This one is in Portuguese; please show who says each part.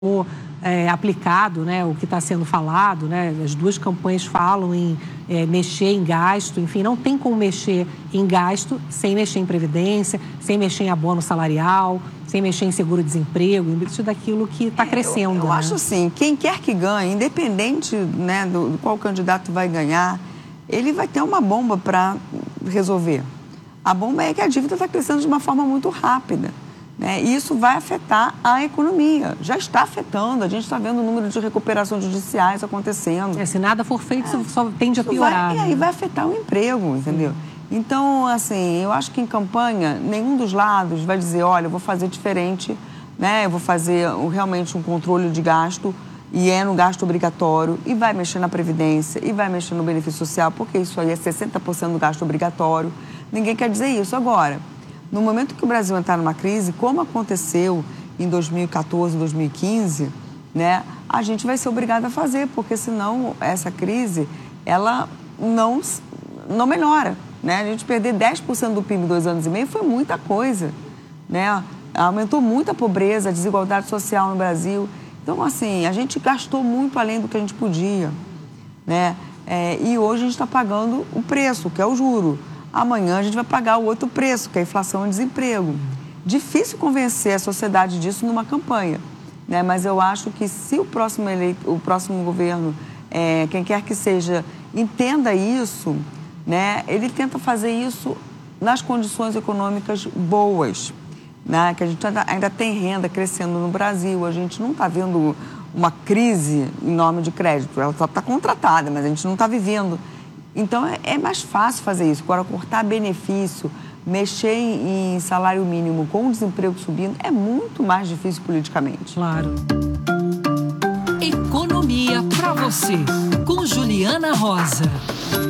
Speaker 1: aplicado, né, o que está sendo falado, né, as duas campanhas falam em mexer em gasto, enfim, não tem como mexer em gasto sem mexer em previdência, sem mexer em abono salarial, sem mexer em seguro-desemprego, isso daquilo que está crescendo.
Speaker 2: Eu acho assim, quem quer que ganhe, independente, né, do qual candidato vai ganhar, ele vai ter uma bomba para resolver. A bomba é que a dívida está crescendo de uma forma muito rápida. E isso vai afetar a economia. Já está afetando. A gente está vendo o número de recuperações judiciais acontecendo.
Speaker 1: Se nada for feito, só tende a piorar.
Speaker 2: E aí vai afetar o emprego, entendeu? Então, assim, eu acho que em campanha, nenhum dos lados vai dizer, olha, eu vou fazer diferente, né? Eu vou fazer realmente um controle de gasto, e é no gasto obrigatório, e vai mexer na Previdência, e vai mexer no benefício social, porque isso aí é 60% do gasto obrigatório. Ninguém quer dizer isso. Agora, no momento que o Brasil entrar numa crise, como aconteceu em 2014, 2015, né, a gente vai ser obrigado a fazer, porque senão essa crise, ela não melhora, né? A gente perder 10% do PIB em 2 anos e meio foi muita coisa, né? Aumentou muito a pobreza, a desigualdade social no Brasil. Então, assim, a gente gastou muito além do que a gente podia, né? E hoje a gente está pagando o preço, que é o juro. Amanhã a gente vai pagar o outro preço, que é a inflação e desemprego. Difícil convencer a sociedade disso numa campanha, né? Mas eu acho que se o próximo governo, quem quer que seja, entenda isso, né? Ele tenta fazer isso nas condições econômicas boas, né? Que a gente ainda tem renda crescendo no Brasil, a gente não está vendo uma crise enorme de crédito, ela está contratada, mas a gente não está vivendo. Então, é mais fácil fazer isso. Agora, cortar benefício, mexer em salário mínimo com o desemprego subindo, é muito mais difícil politicamente.
Speaker 1: Claro.
Speaker 3: Economia pra você, com Juliana Rosa.